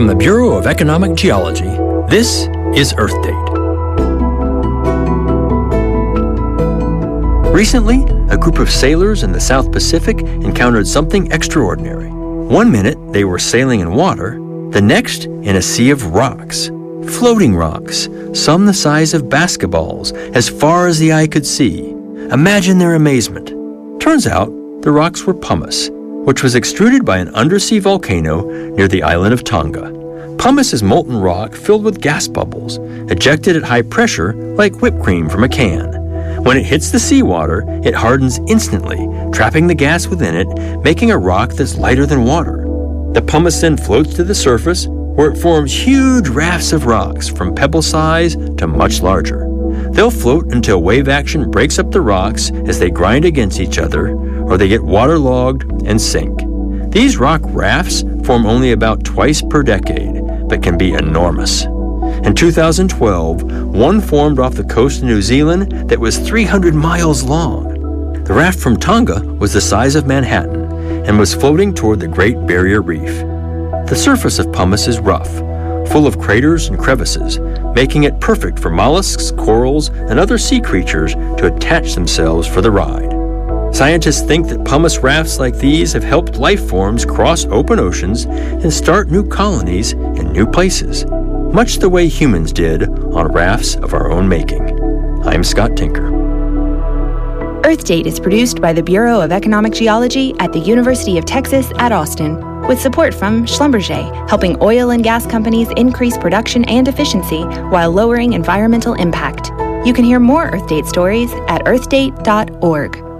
From the Bureau of Economic Geology, this is Earth Date. Recently, a group of sailors in the South Pacific encountered something extraordinary. One minute, they were sailing in water, the next in a sea of rocks. Floating rocks, some the size of basketballs, as far as the eye could see. Imagine their amazement. Turns out, the rocks were pumice, which was extruded by an undersea volcano near the island of Tonga. Pumice is molten rock filled with gas bubbles, ejected at high pressure like whipped cream from a can. When it hits the seawater, it hardens instantly, trapping the gas within it, making a rock that's lighter than water. The pumice then floats to the surface, where it forms huge rafts of rocks from pebble size to much larger. They'll float until wave action breaks up the rocks as they grind against each other, or they get waterlogged and sink. These rock rafts form only about twice per decade, but can be enormous. In 2012, one formed off the coast of New Zealand that was 300 miles long. The raft from Tonga was the size of Manhattan and was floating toward the Great Barrier Reef. The surface of pumice is rough, full of craters and crevices, making it perfect for mollusks, corals, and other sea creatures to attach themselves for the ride. Scientists think that pumice rafts like these have helped life forms cross open oceans and start new colonies in new places, much the way humans did on rafts of our own making. I'm Scott Tinker. Earth Date is produced by the Bureau of Economic Geology at the University of Texas at Austin, with support from Schlumberger, helping oil and gas companies increase production and efficiency while lowering environmental impact. You can hear more Earth Date stories at earthdate.org.